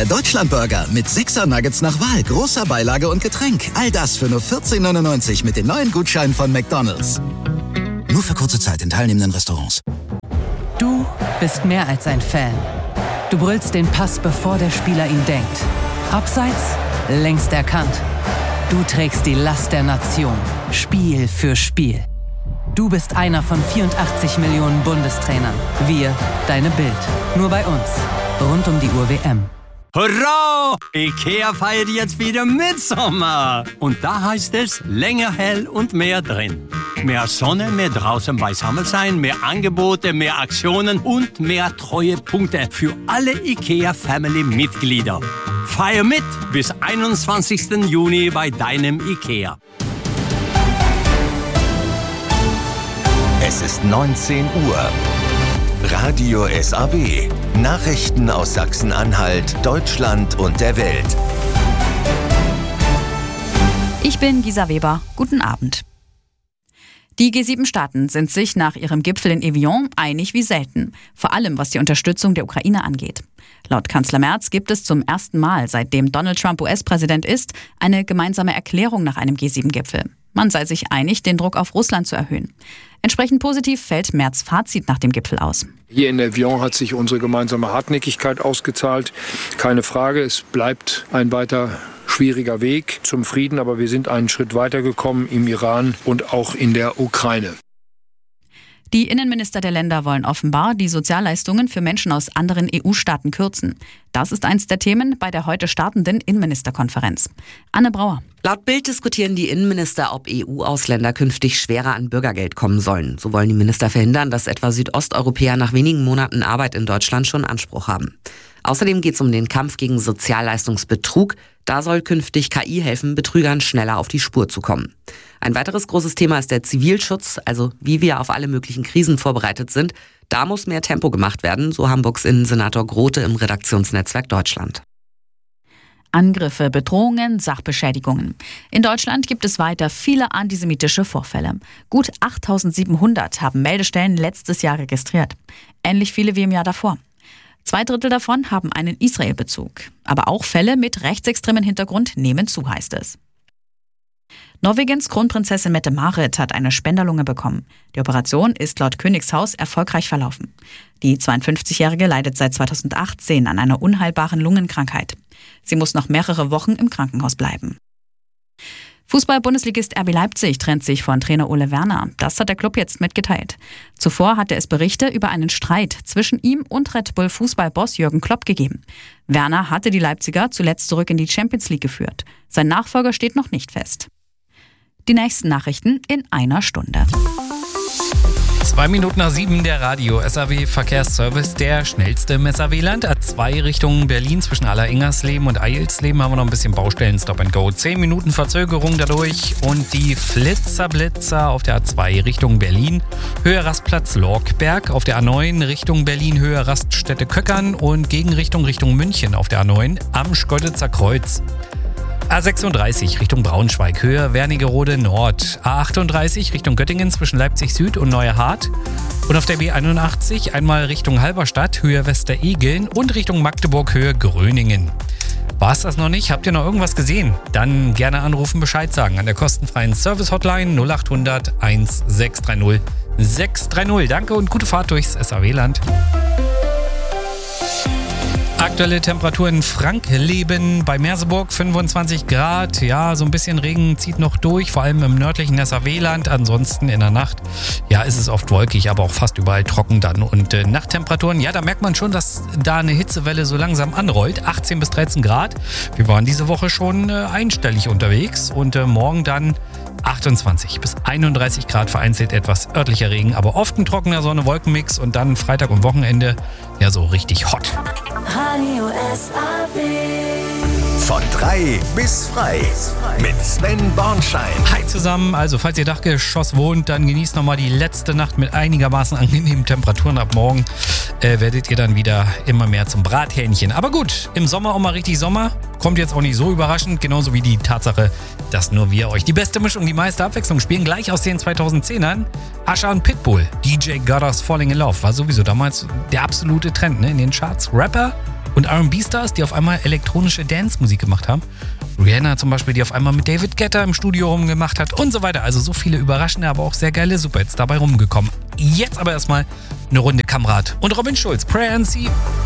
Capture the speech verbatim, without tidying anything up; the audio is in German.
Der Deutschlandburger mit sechser Nuggets nach Wahl, großer Beilage und Getränk. All das für nur vierzehn neunundneunzig mit den neuen Gutscheinen von McDonald's. Nur für kurze Zeit in teilnehmenden Restaurants. Du bist mehr als ein Fan. Du brüllst den Pass, bevor der Spieler ihn denkt. Abseits, längst erkannt. Du trägst die Last der Nation, Spiel für Spiel. Du bist einer von vierundachtzig Millionen Bundestrainern. Wir, deine Bild. Nur bei uns. Rund um die Uhr W M. Hurra! IKEA feiert jetzt wieder Mitsommer. Und da heißt es länger hell und mehr drin. Mehr Sonne, mehr draußen beisammen sein, mehr Angebote, mehr Aktionen und mehr Treuepunkte für alle IKEA-Family-Mitglieder. Feier mit bis einundzwanzigsten Juni bei deinem IKEA. Es ist neunzehn Uhr. Radio S A W. Nachrichten aus Sachsen-Anhalt, Deutschland und der Welt. Ich bin Gisa Weber. Guten Abend. Die G sieben Staaten sind sich nach ihrem Gipfel in Evian einig wie selten. Vor allem, was die Unterstützung der Ukraine angeht. Laut Kanzler Merz gibt es zum ersten Mal, seitdem Donald Trump U S-Präsident ist, eine gemeinsame Erklärung nach einem G sieben Gipfel. Man sei sich einig, den Druck auf Russland zu erhöhen. Entsprechend positiv fällt Merz' Fazit nach dem Gipfel aus. Hier in Evian hat sich unsere gemeinsame Hartnäckigkeit ausgezahlt. Keine Frage, es bleibt ein weiter schwieriger Weg zum Frieden, aber wir sind einen Schritt weitergekommen im Iran und auch in der Ukraine. Die Innenminister der Länder wollen offenbar die Sozialleistungen für Menschen aus anderen E U-Staaten kürzen. Das ist eins der Themen bei der heute startenden Innenministerkonferenz. Anne Brauer. Laut Bild diskutieren die Innenminister, ob E U-Ausländer künftig schwerer an Bürgergeld kommen sollen. So wollen die Minister verhindern, dass etwa Südosteuropäer nach wenigen Monaten Arbeit in Deutschland schon Anspruch haben. Außerdem geht es um den Kampf gegen Sozialleistungsbetrug. Da soll künftig K I helfen, Betrügern schneller auf die Spur zu kommen. Ein weiteres großes Thema ist der Zivilschutz, also wie wir auf alle möglichen Krisen vorbereitet sind. Da muss mehr Tempo gemacht werden, so Hamburgs Innensenator Grote im Redaktionsnetzwerk Deutschland. Angriffe, Bedrohungen, Sachbeschädigungen. In Deutschland gibt es weiter viele antisemitische Vorfälle. Gut achttausendsiebenhundert haben Meldestellen letztes Jahr registriert. Ähnlich viele wie im Jahr davor. Zwei Drittel davon haben einen Israel-Bezug. Aber auch Fälle mit rechtsextremen Hintergrund nehmen zu, heißt es. Norwegens Kronprinzessin Mette-Marit hat eine Spenderlunge bekommen. Die Operation ist laut Königshaus erfolgreich verlaufen. Die zweiundfünfzigjährige leidet seit zweitausendachtzehn an einer unheilbaren Lungenkrankheit. Sie muss noch mehrere Wochen im Krankenhaus bleiben. Fußball-Bundesligist R B Leipzig trennt sich von Trainer Ole Werner. Das hat der Club jetzt mitgeteilt. Zuvor hatte es Berichte über einen Streit zwischen ihm und Red Bull-Fußball-Boss Jürgen Klopp gegeben. Werner hatte die Leipziger zuletzt zurück in die Champions League geführt. Sein Nachfolger steht noch nicht fest. Die nächsten Nachrichten in einer Stunde. Zwei Minuten nach sieben, der Radio S A W Verkehrsservice, der schnellste im S A W-Land. A zwei Richtung Berlin zwischen Aller-Ingersleben und Eilsleben haben wir noch ein bisschen Baustellen, Stop and Go. Zehn Minuten Verzögerung dadurch und die Flitzer-Blitzer auf der A zwei Richtung Berlin. Höhe Rastplatz Lorkberg, auf der A neun Richtung Berlin, Höhe Raststätte Köckern und Gegenrichtung Richtung München auf der A neun am Schkeuditzer Kreuz. A sechsunddreißig Richtung Braunschweig, Höhe Wernigerode Nord. A achtunddreißig Richtung Göttingen zwischen Leipzig Süd und Neuerhardt. Und auf der B einundachtzig einmal Richtung Halberstadt, Höhe Westeregeln und Richtung Magdeburg, Höhe Gröningen. War es das noch nicht? Habt ihr noch irgendwas gesehen? Dann gerne anrufen, Bescheid sagen an der kostenfreien Service-Hotline null achthundert sechshundertzwanzig sechshundertdreißig. Danke und gute Fahrt durchs S A W-Land. Aktuelle Temperatur in Frankleben bei Merseburg fünfundzwanzig Grad. Ja, so ein bisschen Regen zieht noch durch, vor allem im nördlichen S A W-Land. Ansonsten in der Nacht, ja, ist es oft wolkig, aber auch fast überall trocken dann. Und äh, Nachttemperaturen, ja, da merkt man schon, dass da eine Hitzewelle so langsam anrollt. achtzehn bis dreizehn Grad. Wir waren diese Woche schon äh, einstellig unterwegs und äh, morgen dann achtundzwanzig bis einunddreißig Grad, vereinzelt etwas örtlicher Regen, aber oft ein trockener Sonne-Wolken-Mix und dann Freitag und Wochenende ja so richtig hot. Radio S A W. Von drei bis frei mit Sven Bornschein. Hi zusammen, also falls ihr Dachgeschoss wohnt, dann genießt nochmal die letzte Nacht mit einigermaßen angenehmen Temperaturen. Ab morgen äh, werdet ihr dann wieder immer mehr zum Brathähnchen. Aber gut, im Sommer auch mal richtig Sommer. Kommt jetzt auch nicht so überraschend, genauso wie die Tatsache, dass nur wir euch die beste Mischung, die meiste Abwechslung spielen. Gleich aus den zweitausendzehnern. Usher und Pitbull, D J Gotter's Falling in Love, war sowieso damals der absolute Trend, ne? In den Charts. Rapper und Und R und B-Stars, die auf einmal elektronische Dance-Musik gemacht haben. Rihanna zum Beispiel, die auf einmal mit David Guetta im Studio rumgemacht hat und so weiter. Also so viele überraschende, aber auch sehr geile Superhits dabei rumgekommen. Jetzt aber erstmal eine Runde Kamrat und Robin Schulz, Pray and See.